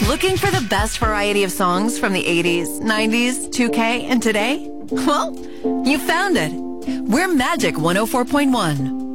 Looking for the best variety of songs from the 80s, 90s, 2K, and today? Well, you found it. We're Magic 104.1.